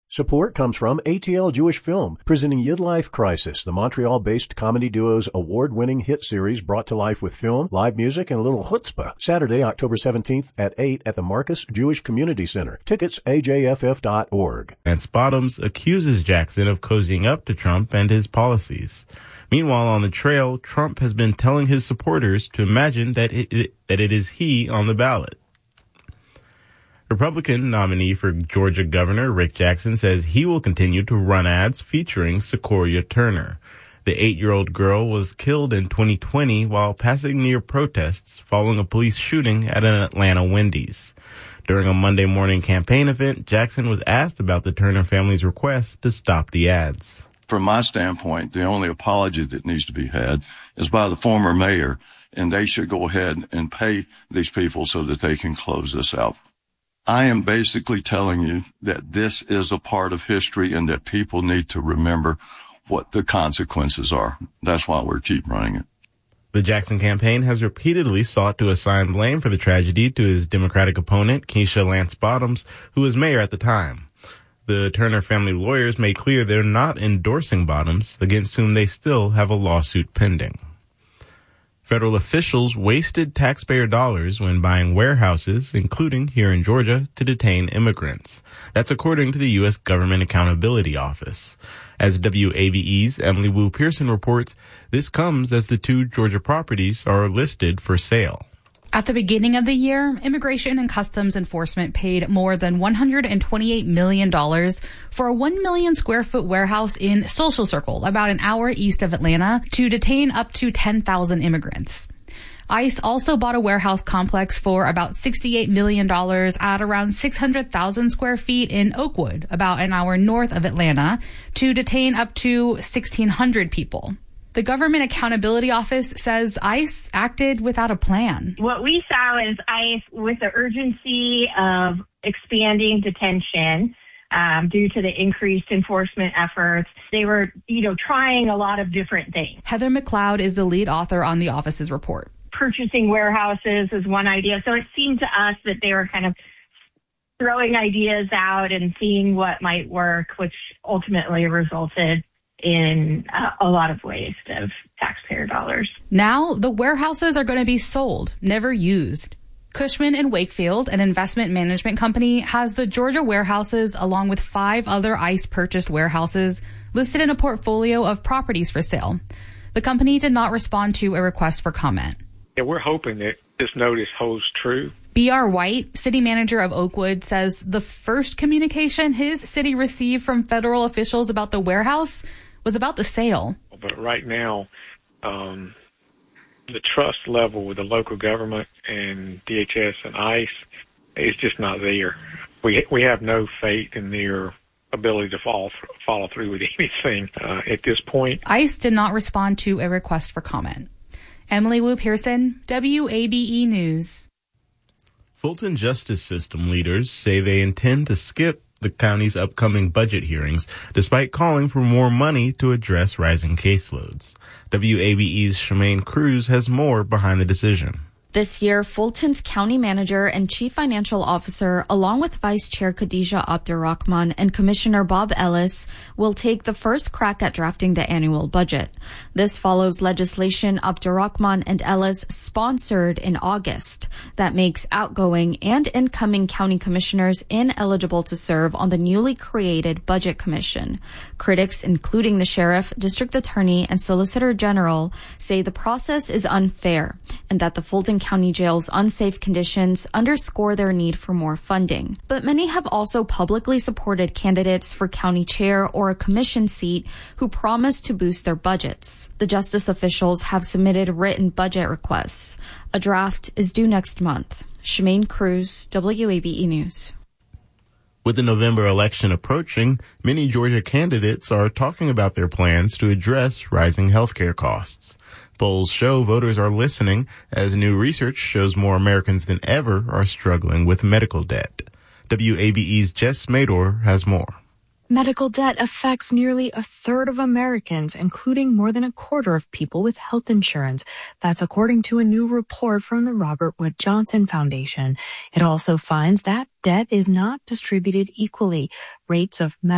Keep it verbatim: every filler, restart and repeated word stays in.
Support comes from A T L Jewish Film, presenting Yid Life Crisis, the Montreal-based comedy duo's award-winning hit series brought to life with film, live music, and a little chutzpah. Saturday, October seventeenth at eight at the Marcus Jewish Community Center. Tickets, A J F F dot org. Lance Bottoms accuses Jackson of cozying up to Trump and his policies. Meanwhile, on the trail, Trump has been telling his supporters to imagine that it, that it is he on the ballot. Republican nominee for Georgia Governor Rick Jackson says he will continue to run ads featuring Sequoia Turner. The eight-year-old girl was killed in twenty twenty while passing near protests following a police shooting at an Atlanta Wendy's. During a Monday morning campaign event, Jackson was asked about the Turner family's request to stop the ads. From my standpoint, the only apology that needs to be had is by the former mayor, and they should go ahead and pay these people so that they can close this out. I am basically telling you that this is a part of history and that people need to remember what the consequences are. That's why we keep running it. The Jackson campaign has repeatedly sought to assign blame for the tragedy to his Democratic opponent, Keisha Lance Bottoms, who was mayor at the time. The Turner family lawyers made clear they're not endorsing Bottoms, against whom they still have a lawsuit pending. Federal officials wasted taxpayer dollars when buying warehouses, including here in Georgia, to detain immigrants. That's according to the U S Government Accountability Office. As W A B E's Emily Wu Pearson reports, this comes as the two Georgia properties are listed for sale. At the beginning of the year, Immigration and Customs Enforcement paid more than one hundred twenty-eight million dollars for a one million square foot warehouse in Social Circle, about an hour east of Atlanta, to detain up to ten thousand immigrants. ICE also bought a warehouse complex for about sixty-eight million dollars at around six hundred thousand square feet in Oakwood, about an hour north of Atlanta, to detain up to sixteen hundred people. The Government Accountability Office says ICE acted without a plan. What we saw is ICE, with the urgency of expanding detention um, due to the increased enforcement efforts, they were, you know, trying a lot of different things. Heather McLeod is the lead author on the office's report. Purchasing warehouses is one idea. So it seemed to us that they were kind of throwing ideas out and seeing what might work, which ultimately resulted in uh, a lot of waste of taxpayer dollars. Now the warehouses are going to be sold, never used. Cushman and Wakefield, an investment management company, has the Georgia warehouses along with five other ICE-purchased warehouses listed in a portfolio of properties for sale. The company did not respond to a request for comment. Yeah, we're hoping that this notice holds true. B R. White, city manager of Oakwood, says the first communication his city received from federal officials about the warehouse was about the sale. But right now, um, the trust level with the local government and D H S and ICE is just not there. We we have no faith in their ability to follow, follow through with anything uh, at this point. ICE did not respond to a request for comment. Emily Wu Pearson, W A B E News. Fulton justice system leaders say they intend to skip the county's upcoming budget hearings, despite calling for more money to address rising caseloads. W A B E's Shemaine Cruz has more behind the decision. This year, Fulton's county manager and chief financial officer, along with Vice Chair Khadija Abdurrahman and Commissioner Bob Ellis, will take the first crack at drafting the annual budget. This follows legislation Abdurrahman and Ellis sponsored in August that makes outgoing and incoming county commissioners ineligible to serve on the newly created Budget Commission. Critics, including the sheriff, district attorney, and solicitor general, say the process is unfair and that the Fulton County Jail's unsafe conditions underscore their need for more funding. But many have also publicly supported candidates for county chair or a commission seat who promise to boost their budgets. The justice officials have submitted written budget requests. A draft is due next month. Shemaine Cruz, W A B E News. With the November election approaching, many Georgia candidates are talking about their plans to address rising healthcare costs. Polls show voters are listening as new research shows more Americans than ever are struggling with medical debt. W A B E's Jess Mador has more. Medical debt affects nearly a third of Americans, including more than a quarter of people with health insurance. That's according to a new report from the Robert Wood Johnson Foundation. It also finds that debt is not distributed equally. Rates of medical